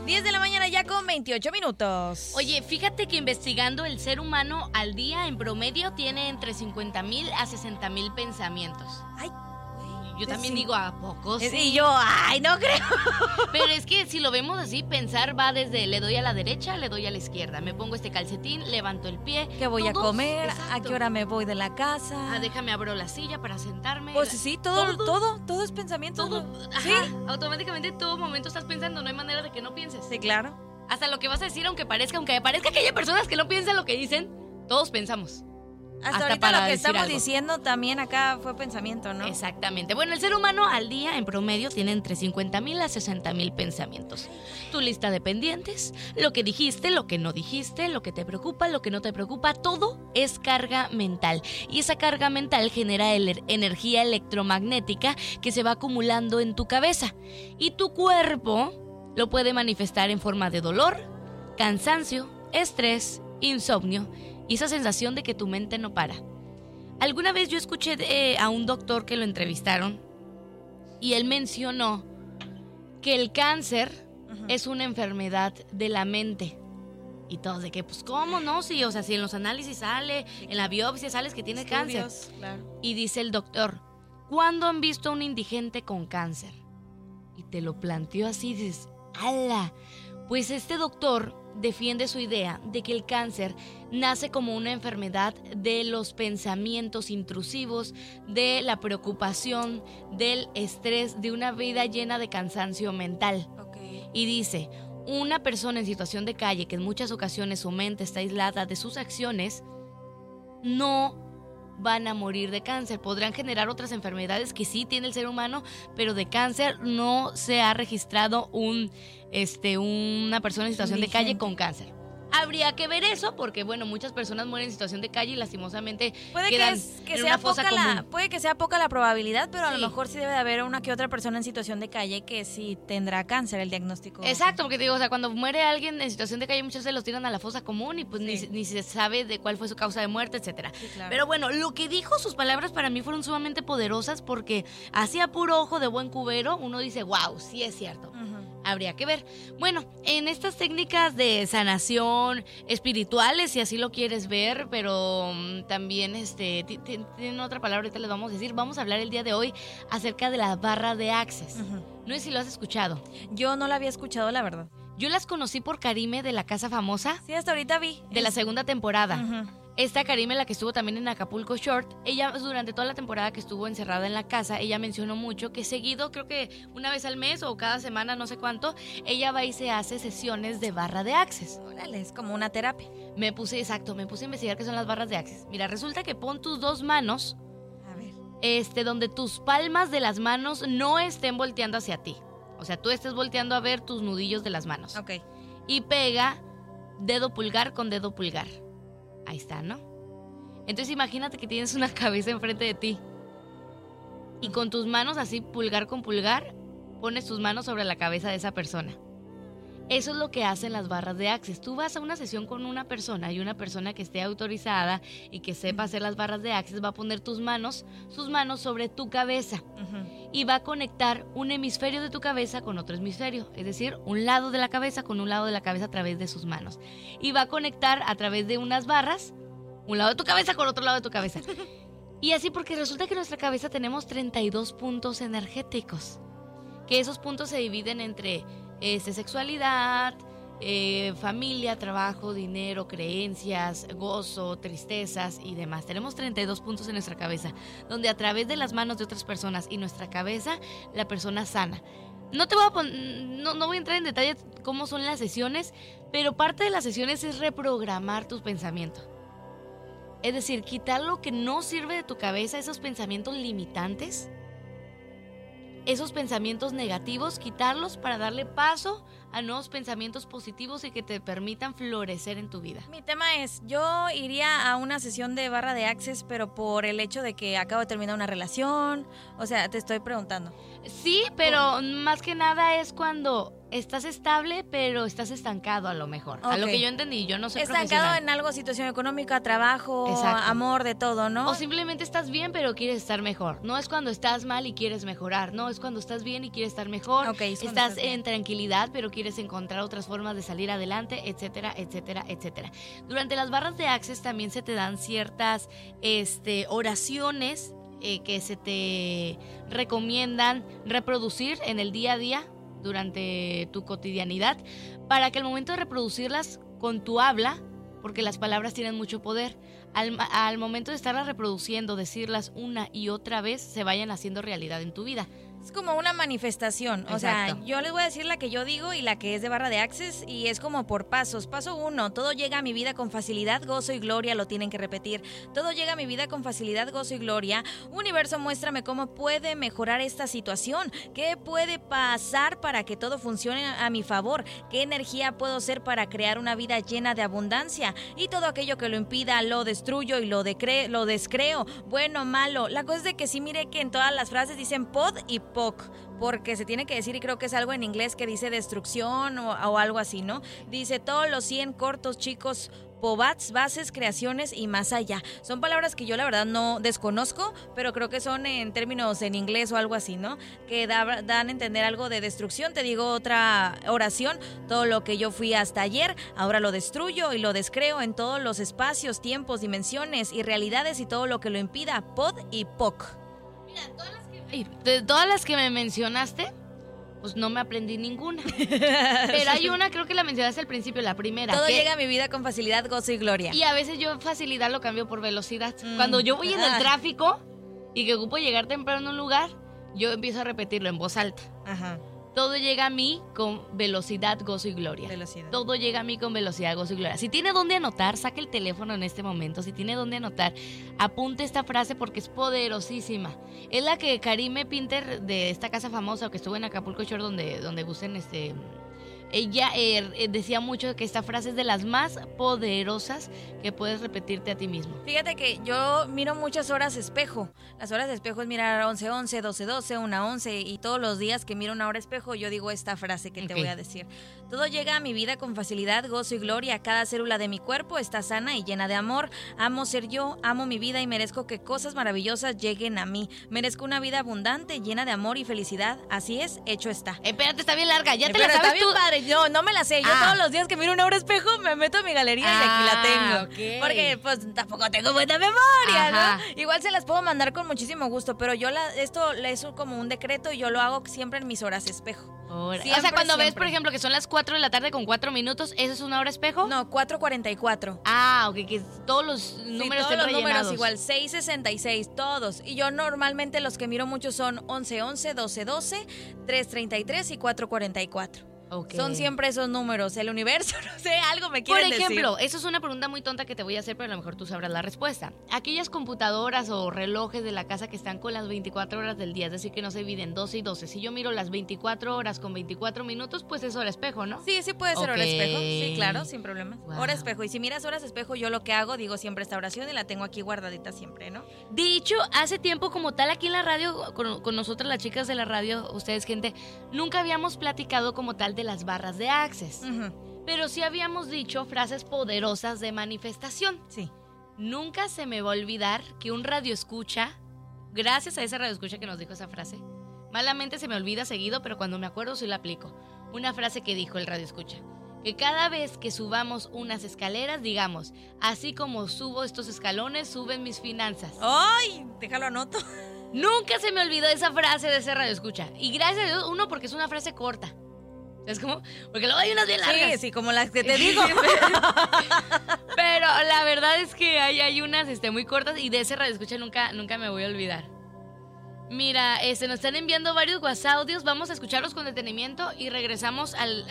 10 de la mañana ya con 28 minutos. Oye, fíjate que investigando, el ser humano al día en promedio tiene entre 50,000 a 60,000 pensamientos. Ay, yo también digo, ¿a poco? Sí. Y yo, ay, no creo. Pero es que si lo vemos así, pensar va desde le doy a la derecha, le doy a la izquierda. Me pongo este calcetín, levanto el pie. ¿Qué voy a comer? Exacto. ¿A qué hora me voy de la casa? Déjame abro la silla para sentarme. Pues sí, todo es pensamiento. Todo, ¿no? ajá, Sí. Automáticamente todo momento estás pensando, no hay manera de que no pienses. Sí, claro. Hasta lo que vas a decir, aunque parezca que haya personas que no piensan lo que dicen, todos pensamos. Hasta ahorita para lo que decir estamos algo. diciendo también acá fue pensamiento, ¿no? Exactamente. Bueno, el ser humano al día en promedio tiene entre 50,000 a 60,000 pensamientos. Tu lista de pendientes, lo que dijiste, lo que no dijiste, lo que te preocupa, lo que no te preocupa, todo es carga mental. Y esa carga mental genera energía electromagnética que se va acumulando en tu cabeza. Y tu cuerpo lo puede manifestar en forma de dolor, cansancio, estrés, insomnio y esa sensación de que tu mente no para. Alguna vez yo escuché a un doctor que lo entrevistaron y él mencionó que el cáncer es una enfermedad de la mente. Y todos de que, pues, ¿cómo no? Sí, o sea, si en los análisis sale, en la biopsia sales que tiene cáncer. Claro. Y dice el doctor, ¿cuándo han visto a un indigente con cáncer? Y te lo planteó así, dices, ¡ala! Pues este doctor defiende su idea de que el cáncer nace como una enfermedad de los pensamientos intrusivos, de la preocupación, del estrés, de una vida llena de cansancio mental. Okay. Y dice, una persona en situación de calle, que en muchas ocasiones su mente está aislada de sus acciones, no van a morir de cáncer. Podrán generar otras enfermedades que sí tiene el ser humano, pero de cáncer no se ha registrado una persona en situación de calle con cáncer. Habría que ver eso porque, bueno, muchas personas mueren en situación de calle y lastimosamente quedan en una fosa común. Puede que sea poca la probabilidad, pero a Sí. lo mejor sí debe de haber una que otra persona en situación de calle que sí tendrá cáncer, el diagnóstico. Exacto, porque te digo, o sea, cuando muere alguien en situación de calle, muchos se los tiran a la fosa común y pues Sí. ni se sabe de cuál fue su causa de muerte, etcétera. Sí, claro. Pero bueno, lo que dijo, sus palabras para mí fueron sumamente poderosas porque así a puro ojo de buen cubero uno dice, wow, sí es cierto. Habría que ver. Bueno, en estas técnicas de sanación espirituales, si así lo quieres ver, pero también tienen otra palabra, ahorita les vamos a decir. Vamos a hablar el día de hoy acerca de la barra de Access. No sé si lo has escuchado. Yo no la había escuchado, la verdad. Yo las conocí por Karime de La Casa Famosa, Sí, hasta ahorita vi. de la segunda temporada. Ujú. Esta Karime, la que estuvo también en Acapulco Short, ella durante toda la temporada que estuvo encerrada en la casa, ella mencionó mucho que seguido, creo que una vez al mes o cada semana, no sé cuánto, ella va y se hace sesiones de barra de Access. Órale, es como una terapia. Me puse a investigar qué son las barras de Access. Mira, resulta que pon tus dos manos, A ver. donde tus palmas de las manos no estén volteando hacia ti. O sea, tú estés volteando a ver tus nudillos de las manos. Ok. Y pega dedo pulgar con dedo pulgar. Ahí está, ¿no? Entonces imagínate que tienes una cabeza enfrente de ti. Y con tus manos así, pulgar con pulgar, pones tus manos sobre la cabeza de esa persona. Eso es lo que hacen las barras de Access. Tú vas a una sesión con una persona y una persona que esté autorizada y que sepa hacer las barras de Access va a poner sus manos sobre tu cabeza. Y va a conectar un hemisferio de tu cabeza con otro hemisferio, es decir, un lado de la cabeza con un lado de la cabeza a través de sus manos. Y va a conectar a través de unas barras, un lado de tu cabeza con otro lado de tu cabeza. Y así porque resulta que en nuestra cabeza tenemos 32 puntos energéticos, que esos puntos se dividen entre sexualidad, familia, trabajo, dinero, creencias, gozo, tristezas y demás. Tenemos 32 puntos en nuestra cabeza, donde a través de las manos de otras personas y nuestra cabeza, la persona sana. No voy a entrar en detalle cómo son las sesiones, pero parte de las sesiones es reprogramar tus pensamientos. Es decir, quitar lo que no sirve de tu cabeza, esos pensamientos limitantes, esos pensamientos negativos, quitarlos para darle paso a nuevos pensamientos positivos y que te permitan florecer en tu vida. Mi tema es, yo iría a una sesión de barra de Access, pero por el hecho de que acabo de terminar una relación, o sea, te estoy preguntando. Sí, pero más que nada es cuando estás estable, pero estás estancado a lo mejor. A lo que yo entendí, yo no soy estancado profesional. en algo, situación económica, trabajo, Exacto. amor, de todo, ¿no? O simplemente estás bien, pero quieres estar mejor. No es cuando estás mal y quieres mejorar. No, es cuando estás bien y quieres estar mejor. Okay, estás en tranquilidad, pero quieres encontrar otras formas de salir adelante, etcétera, etcétera, etcétera. Durante las barras de Access también se te dan ciertas oraciones que se te recomiendan reproducir en el día a día durante tu cotidianidad, para que al momento de reproducirlas con tu habla, porque las palabras tienen mucho poder, al momento de estarlas reproduciendo, decirlas una y otra vez, se vayan haciendo realidad en tu vida. Es como una manifestación, o Exacto. sea, yo les voy a decir la que yo digo y la que es de barra de Access, y es como por pasos. Paso 1, todo llega a mi vida con facilidad, gozo y gloria, lo tienen que repetir. Todo llega a mi vida con facilidad, gozo y gloria. Universo, muéstrame cómo puede mejorar esta situación, qué puede pasar para que todo funcione a mi favor, qué energía puedo ser para crear una vida llena de abundancia, y todo aquello que lo impida lo destruyo y lo descreo, bueno, malo. La cosa es de que sí, mire que en todas las frases dicen pod y POC, porque se tiene que decir, y creo que es algo en inglés que dice destrucción o algo así, ¿no? Dice todos los 100 cortos, chicos, pobats, bases, creaciones y más allá. Son palabras que yo la verdad no desconozco, pero creo que son en términos en inglés o algo así, ¿no? Que dan a entender algo de destrucción. Te digo otra oración: todo lo que yo fui hasta ayer, ahora lo destruyo y lo descreo en todos los espacios, tiempos, dimensiones y realidades, y todo lo que lo impida, pod y POC. Mira, de todas las que me mencionaste, pues no me aprendí ninguna. Pero hay una, creo que la mencionaste al principio, la primera. Todo llega a mi vida con facilidad, gozo y gloria. Y a veces yo facilidad lo cambio por velocidad. Cuando yo voy en el tráfico y que ocupo llegar temprano a un lugar, yo empiezo a repetirlo en voz alta. Ajá. Todo llega a mí con velocidad, gozo y gloria. Velocidad. Todo llega a mí con velocidad, gozo y gloria. Si tiene dónde anotar, saque el teléfono en este momento. Si tiene dónde anotar, apunte esta frase porque es poderosísima. Es la que Karime Pinter, de esta casa famosa, que estuvo en Acapulco Shore, donde gusten ella decía mucho que esta frase es de las más poderosas que puedes repetirte a ti mismo. Fíjate que yo miro muchas horas espejo. Las horas de espejo es mirar 11:11, 12:12, 1:11, y todos los días que miro una hora espejo yo digo esta frase que te voy a decir. Todo llega a mi vida con facilidad, gozo y gloria. Cada célula de mi cuerpo está sana y llena de amor. Amo ser yo, amo mi vida y merezco que cosas maravillosas lleguen a mí. Merezco una vida abundante, llena de amor y felicidad. Así es, hecho está. Espérate, está bien larga. ¿Ya te la Pero sabes está bien tú? padre. No me la sé. Yo todos los días que miro una hora espejo me meto a mi galería y aquí la tengo. Okay. Porque pues tampoco tengo buena memoria, Ajá. ¿no? Igual se las puedo mandar con muchísimo gusto, pero yo esto es como un decreto y yo lo hago siempre en mis horas espejo. Siempre, o sea, cuando ves, por ejemplo, que son las 4 de la tarde con 4 minutos, ¿eso es una hora espejo? No, 4:44. Ah, ok, que todos los números todos estén los rellenados. números igual, 6:66, todos. Y yo normalmente los que miro mucho son 11:11, 12:12, 3:33 y 4:44. Okay. Son siempre esos números. El universo, no sé, algo me quieren decir. Por ejemplo, eso es una pregunta muy tonta que te voy a hacer, pero a lo mejor tú sabrás la respuesta. Aquellas computadoras o relojes de la casa que están con las 24 horas del día, es decir, que no se dividen 12 y 12. Si yo miro las 24 horas con 24 minutos, pues es hora espejo, ¿no? Sí, sí puede ser hora espejo. Sí, claro, sin problema. Wow. Hora espejo. Y si miras horas espejo, yo lo que hago, digo siempre esta oración y la tengo aquí guardadita siempre, ¿no? Dicho, hace tiempo como tal aquí en la radio, con nosotras las chicas de la radio, ustedes gente, nunca habíamos platicado como tal de las barras de Access. Uh-huh. Pero sí habíamos dicho frases poderosas de manifestación. Sí. Nunca se me va a olvidar que un radioescucha, gracias a ese radioescucha que nos dijo esa frase, malamente se me olvida seguido, pero cuando me acuerdo sí la aplico. Una frase que dijo el radioescucha: que cada vez que subamos unas escaleras, digamos, así como subo estos escalones, suben mis finanzas. ¡Ay! Déjalo anoto. Nunca se me olvidó esa frase de ese radioescucha. Y gracias a Dios, uno, porque es una frase corta. ¿Es como? Porque luego hay unas bien largas. Sí, como las que te digo. Pero la verdad es que hay unas muy cortas, y de ese radioescucha nunca me voy a olvidar. Mira, nos están enviando varios WhatsApp audios. Vamos a escucharlos con detenimiento y regresamos al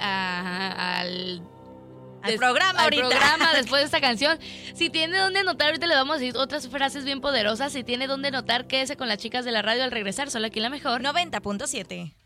programa ahorita. Al programa después de esta canción. Si tiene dónde anotar, ahorita le vamos a decir otras frases bien poderosas. Si tiene dónde anotar, quédese con las chicas de la radio al regresar, solo aquí La Mejor. 90.7.